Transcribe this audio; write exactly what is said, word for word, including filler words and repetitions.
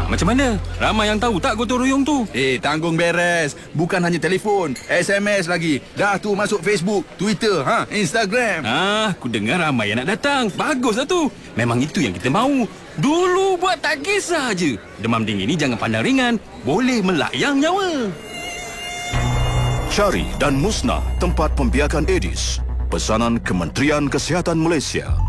macam mana? Ramai yang tahu tak gotong royong tu? Eh, tanggung beres. Bukan hanya telefon, S M S lagi. Dah tu masuk Facebook, Twitter, ha, Instagram. Ah, aku dengar ramai yang nak datang. Baguslah tu. Memang itu yang kita mahu. Dulu buat tak kisah je. Demam dingin ni jangan pandang ringan. Boleh melayang nyawa. Cari dan musnah tempat pembiakan Aedes. Pesanan Kementerian Kesihatan Malaysia.